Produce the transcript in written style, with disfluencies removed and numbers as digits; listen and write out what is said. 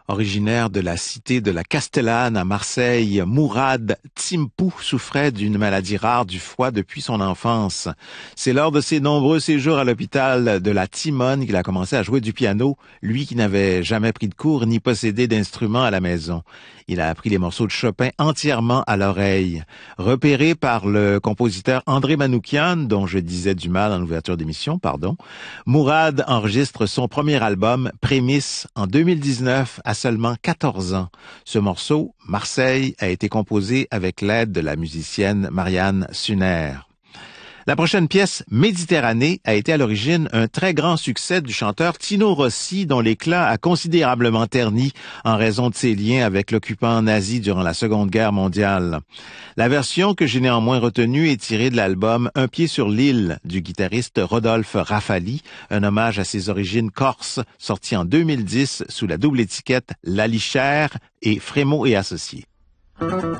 Originaire de la cité de la Castellane à Marseille, Mourad Timpou souffrait d'une maladie rare du foie depuis son enfance. C'est lors de ses nombreux séjours à l'hôpital de la Timone qu'il a commencé à jouer du piano, lui qui n'avait jamais pris de cours ni possédé d'instruments à la maison. Il a appris les morceaux de Chopin entièrement à l'oreille. Repéré par le compositeur André Manoukian, dont je disais du mal en ouverture d'émission, Mourad enregistre son premier album, Prémices, en 2019, à seulement 14 ans. Ce morceau, Marseille, a été composé avec l'aide de la musicienne Marianne Sunner. La prochaine pièce, Méditerranée, a été à l'origine un très grand succès du chanteur Tino Rossi, dont l'éclat a considérablement terni en raison de ses liens avec l'occupant nazi durant la Seconde Guerre mondiale. La version que j'ai néanmoins retenue est tirée de l'album Un pied sur l'île du guitariste Rodolphe Rafali, un hommage à ses origines corses, sorti en 2010 sous la double étiquette Lalichère et Frémaux et Associés.